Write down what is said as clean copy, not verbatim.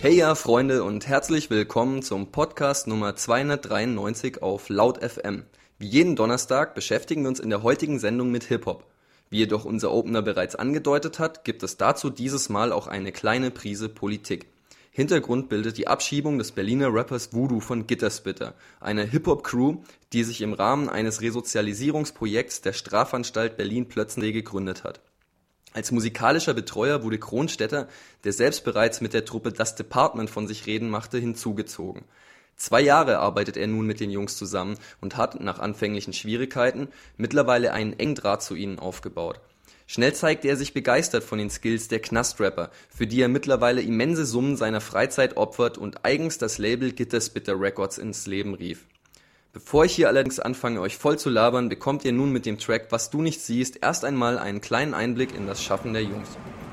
Hey ja, Freunde und herzlich willkommen zum Podcast Nummer 293 auf Laut FM. Wie jeden Donnerstag beschäftigen wir uns in der heutigen Sendung mit Hip-Hop. Wie jedoch unser Opener bereits angedeutet hat, gibt es dazu dieses Mal auch eine kleine Prise Politik. Hintergrund bildet die Abschiebung des Berliner Rappers Voodoo von Gitterspitter, eine Hip-Hop-Crew, die sich im Rahmen eines Resozialisierungsprojekts der Strafanstalt Berlin-Plötzensee gegründet hat. Als musikalischer Betreuer wurde Kronstetter, der selbst bereits mit der Truppe Das Department von sich reden machte, hinzugezogen. 2 Jahre arbeitet er nun mit den Jungs zusammen und hat, nach anfänglichen Schwierigkeiten, mittlerweile einen engen Draht zu ihnen aufgebaut. Schnell zeigte er sich begeistert von den Skills der Knastrapper, für die er mittlerweile immense Summen seiner Freizeit opfert und eigens das Label Gitterspitter Records ins Leben rief. Bevor ich hier allerdings anfange, euch voll zu labern, bekommt ihr nun mit dem Track Was du nicht siehst erst einmal einen kleinen Einblick in das Schaffen der Jungs.